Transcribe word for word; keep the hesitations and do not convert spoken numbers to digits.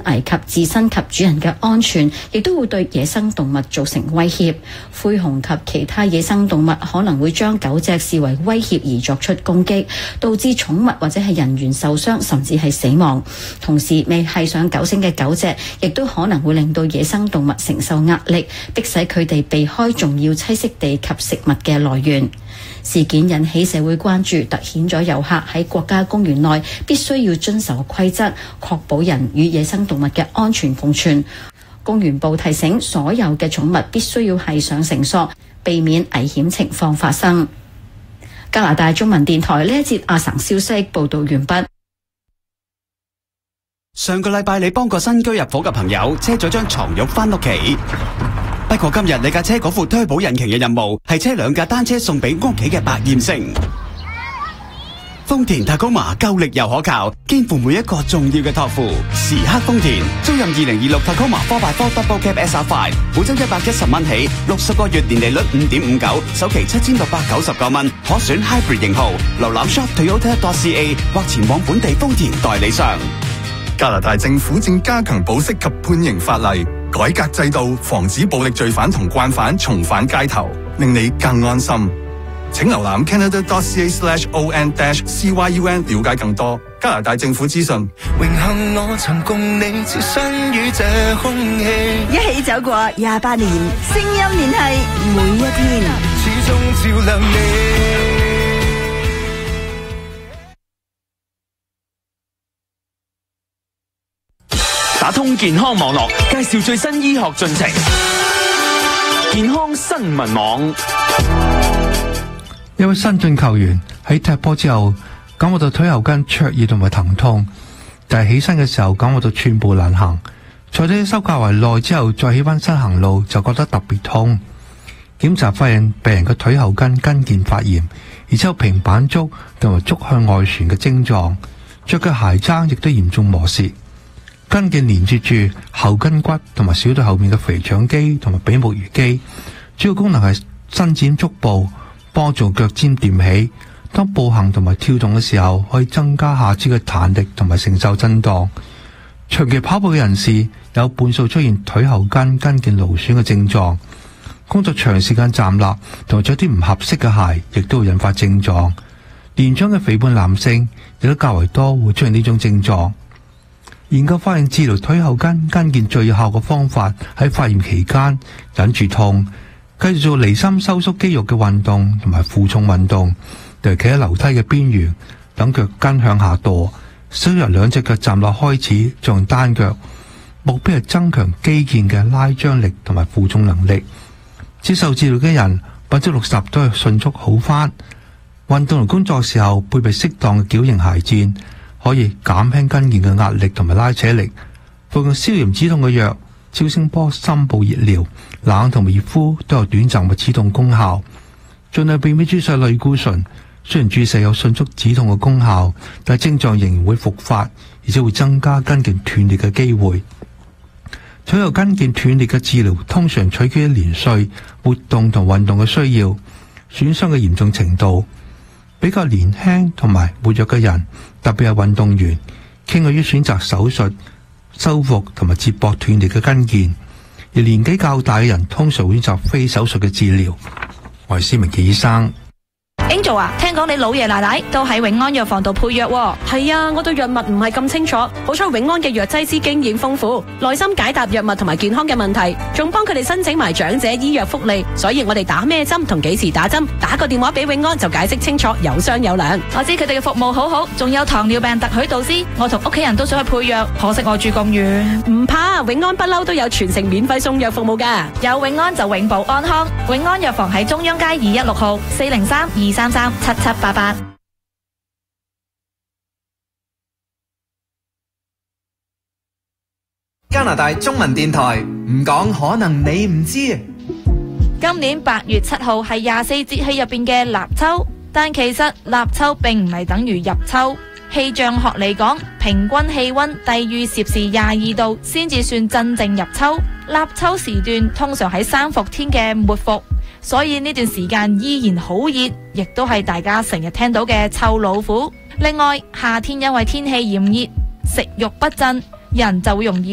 危及自身及主人嘅安全，亦都會對野生動物造成威脅。灰熊及其他野生動物可能會將狗隻視為威脅而作出攻擊，導致寵物或者係人員受傷，甚至係死亡。同時，未繫上狗繩嘅狗隻亦都可能會令到野生動物承受壓力，迫使佢哋避開重要棲息地及食物嘅來源。事件引起社會關注，凸顯咗遊客喺國家公園內必須要遵守規則，確保人與野生動物嘅安全共存。公園部提醒所有嘅寵物必須要繫上繩索，避免危險情況發生。加拿大中文電台呢一節阿省消息報道完畢。 上個禮拜你幫個新居入伙嘅朋友車咗張床褥返屋企。不過今日你架車嗰副推保引擎嘅任務係車兩架單車送俾屋企嘅百厭星。豐田塔高馬夠力又可靠，肩負每一個重要嘅託付。時刻豐田，租任二零二六塔高馬 four by four Double Cab S R five， 每周一百一十蚊起，六十個月年利率五點五九，首期七千六百九十九蚊，可選 Hybrid 型號。瀏覽 shop toyota dot c a 或前往本地豐田代理商。 加拿大政府正加強保釋及判刑法例，改革制度，防止暴力罪犯同慣犯重返街頭，令你更安心。請瀏覽 canada dot c a slash o n dash c y u n 了解更多加拿大政府資訊。 榮幸我曾共你置身於這空氣， 一起走過廿八年，聲音聯繫每一天， 始終照亮你。 打通健康網絡，介紹最新醫學進程。健康新聞網。 一位新晉球員喺踢波之後感覺到腿後跟灼熱同埋疼痛，但係起身嘅時候感覺到寸步難行。坐咗休假為耐之後再起翻身行路就覺得特別痛。檢查發現病人嘅腿後跟跟腱發炎，而且有平板足同埋足向外旋嘅症狀，着嘅鞋踭亦都嚴重磨蝕。跟腱連接住後跟骨同埋小腿後面嘅腓腸肌同埋比目魚肌，主要功能係伸展足部，幫助腳尖掂起。當步行同埋跳動嘅時候，可以增加下肢嘅彈力同埋承受震盪。長期跑步嘅人士有半數出現腿後跟跟腱勞損嘅症狀。工作長時間站立同埋着啲唔合適嘅鞋，亦都會引發症狀。年長嘅肥胖男性亦都較為多會出現呢種症狀。研究發現，治療腿後跟跟腱最有效嘅方法喺發炎期間忍住痛，繼續做離心收縮肌肉嘅運動同埋負重運動，例如企喺樓梯嘅邊緣，等腳跟向下墮，先由兩隻腳站立開始，再用單腳，目標係增強肌腱嘅拉張力同埋負重能力。接受治療嘅人百分之六十都係迅速好返。運動同工作時候配備適當嘅矯形鞋墊，可以減輕跟腱嘅壓力同埋拉扯力。服用消炎止痛嘅藥，超聲波深部熱療、冷同埋熱敷都有短暫嘅止痛功效。盡量避免注射類固醇，雖然注射有迅速止痛嘅功效，但係症狀仍然會復發，而且會增加跟腱斷裂嘅機會。腿後跟腱斷裂嘅治療通常取決於年歲、活動同運動嘅需要、損傷嘅嚴重程度。比較年輕同埋活躍嘅人，特別係運動員，傾向於選擇手術修復同埋接駁斷裂嘅跟腱，而年紀較大嘅人通常會選擇非手術嘅治療。我係施明傑醫生。 Angel 啊，聽講你老爺奶奶都喺永安藥房度配藥喎。 係啊，我對藥物唔係咁清楚，好彩永安嘅藥劑師經驗豐富，耐心解答藥物同埋健康嘅問題，仲幫佢哋申請埋長者醫藥福利，所以我哋打咩針同幾時打針，打個電話俾永安就解釋清楚，有商有量。 我知佢哋嘅服務好好，仲有糖尿病特許導師，我同屋企人都想去配藥，可惜我住咁遠。 唔怕，永安不嬲都有全城免費送藥服務噶， 有永安就永保安康。永安藥房喺中央街二一六號，四零三二三三七七八八。 加拿大中文電台唔講可能你唔知。 今年八月七號係廿四節氣入邊嘅立秋，但其實立秋並唔係等於入秋。氣象學嚟講，平均氣溫低於攝氏廿二度先至算真正入秋。立秋時段通常喺三伏天嘅末伏，所以呢段時間依然好熱，亦都係大家成日聽到嘅臭老虎。另外，夏天因為天氣炎熱，食慾不振，人就會容易